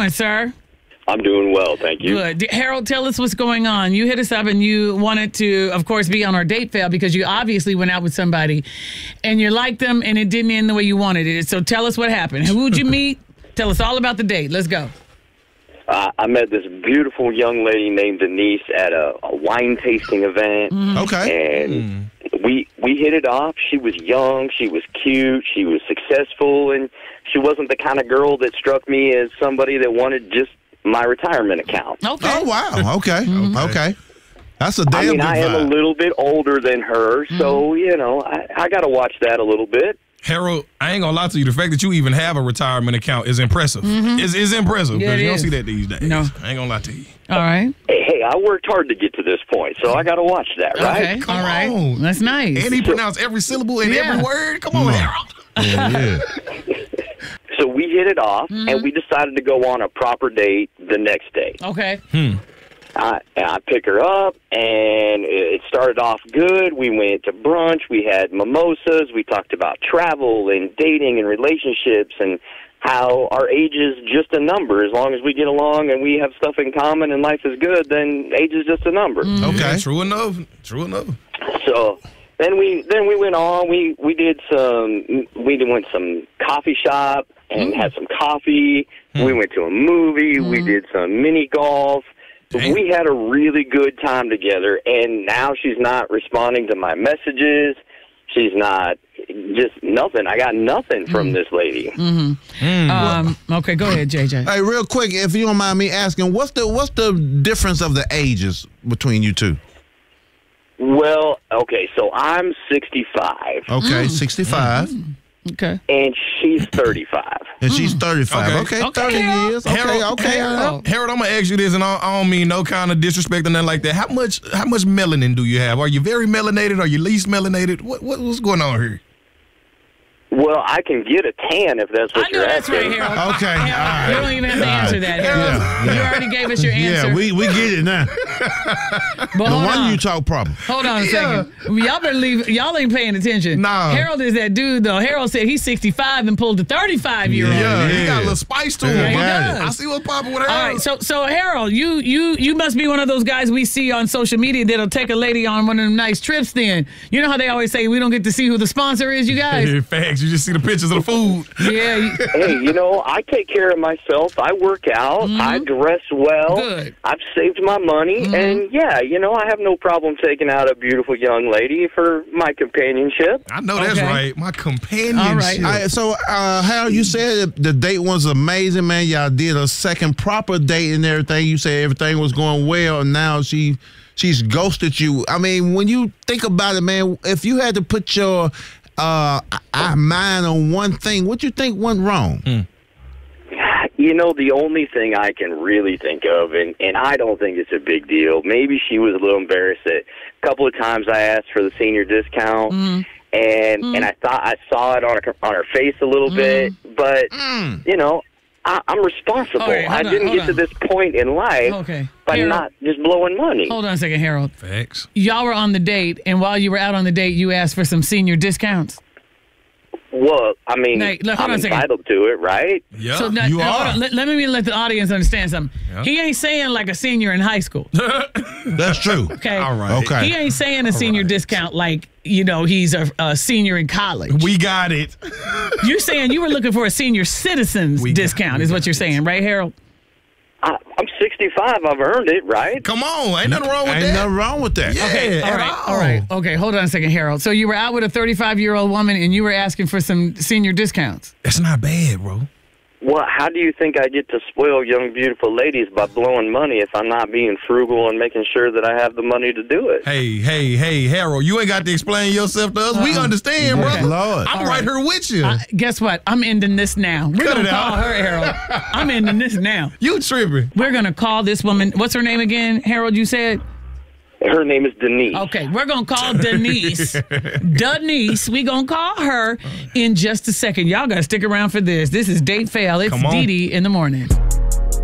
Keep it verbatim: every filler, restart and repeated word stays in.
doing, sir? I'm doing well, thank you. Good. Harold, tell us what's going on. You hit us up and you wanted to, of course, be on our date fail because you obviously went out with somebody and you liked them and it didn't end the way you wanted it. So tell us what happened. Who'd you meet? Tell us all about the date. Let's go. Uh, I met this beautiful young lady named Denise at a, a wine tasting event. Mm. Okay. And Mm. we we hit it off. She was young. She was cute. She was successful. And she wasn't the kind of girl that struck me as somebody that wanted just my retirement account. Okay. Oh, wow. Okay. Mm-hmm. Okay. That's a damn I mean, good I am vibe. a little bit older than her, so, you know, I, I got to watch that a little bit. Harold, I ain't gonna lie to you. The fact that you even have a retirement account is impressive. Mm-hmm. It's, it's impressive Yeah, because it you don't is. see that these days. No. I ain't gonna lie to you. All right. Hey, hey, I worked hard to get to this point, so I got to watch that, right? Okay. Come All right. on. That's nice. And he pronounced every syllable in Yeah. every word. Come on, Mm. Harold. Yeah, yeah. So we hit it off, and we decided to go on a proper date the next day. Okay. I, and I pick her up, and it started off good. We went to brunch. We had mimosas. We talked about travel and dating and relationships and how our age is just a number. As long as we get along and we have stuff in common and life is good, then age is just a number. Okay. Yeah, true enough. True enough. So then we then we went on. We we did some. We went to some coffee shop and had some coffee. We went to a movie. We did some mini golf. Dang. We had a really good time together, and now she's not responding to my messages. She's not, just nothing. I got nothing from this lady. Um, okay, go ahead, J J. Hey, real quick, if you don't mind me asking, what's the what's the difference of the ages between you two? Well, okay, so I'm sixty-five, Okay, sixty-five, Okay. and she's thirty-five. and she's thirty-five. Okay. Okay, Okay, thirty Harold. years. Okay, Harold, okay. Harold, Harold, I'm gonna ask you this, and I, I don't mean no kind of disrespect or nothing like that. How much, how much melanin do you have? Are you very melanated? Are you least melanated? What, what what's going on here? Well, I can get a tan if that's what I know you're that's right, asking. Harold. Okay, Harold, all right. You don't even have to answer that, Harold. Yeah, You yeah. already gave us your answer. Yeah, we, we get it now. but The hold one on. you talk proper. Hold on a second. Y'all better leave. Y'all ain't paying attention. Nah. Harold is that dude, though. Harold said he's sixty-five and pulled the thirty-five-year-old. Yeah, he Yeah. got a little spice to him. Yeah, he got does. I see what's popping with Harold. All right, so so Harold, you you you must be one of those guys we see on social media that'll take a lady on one of them nice trips. Then you know how they always say we don't get to see who the sponsor is, you guys. Hey, facts. You just see the pictures of the food. Yeah. you- Hey, you know, I take care of myself. I work out. I dress well. Good. I've saved my money. And, yeah, you know, I have no problem taking out a beautiful young lady for my companionship. I know that's Okay. right. My companionship. All right. All right, so, uh, Harold, you said the date was amazing, man. Y'all did a second proper date and everything. You said everything was going well, and now she she's ghosted you. I mean, when you think about it, man, if you had to put your uh, I- mind on one thing, what you think went wrong? You know, the only thing I can really think of, and, and I don't think it's a big deal, maybe she was a little embarrassed that a couple of times I asked for the senior discount, and and I thought I saw it on her, on her face a little bit, but, you know, I, I'm responsible. All right, hold I on, didn't hold get to on. this point in life Okay. by Harold, not just blowing money. hold on a second, Harold. Facts. Y'all were on the date, and while you were out on the date, you asked for some senior discounts. Well, I mean, Now, look, hold I'm on a second. entitled to it, right? Yeah, So now, you now, hold are. on. Let, let me let the audience understand something. Yeah. He ain't saying like a senior in high school. That's true. Okay. All right. Okay. He ain't saying a senior right. discount like, you know, he's a, a senior in college. We got it. You're saying you were looking for a senior citizens We got- discount we is got what you're this. saying, right, Harold? I, I'm sixty-five. I've earned it, right? Come on. Ain't nothing wrong with Ain't that. nothing wrong with that. Yeah, Okay, all at right, all. all right. Okay, hold on a second, Harold. So you were out with a thirty-five-year-old woman and you were asking for some senior discounts. That's not bad, bro. Well, how do you think I get to spoil young, beautiful ladies by blowing money if I'm not being frugal and making sure that I have the money to do it? Hey, hey, hey, Harold, you ain't got to explain yourself to us. We Uh-uh. understand, Okay. brother. Lord. I'm All right right. here with you. Uh, guess what? I'm ending this now. We're Cut going it to call out. her, Harold. I'm ending this now. you tripping. We're going to call this woman. What's her name again, Harold, you said? Her name is Denise. Okay, we're going to call Denise. Denise, we going to call her in just a second. Y'all got to stick around for this. This is Date Fail. It's Come on. Dee Dee in the morning.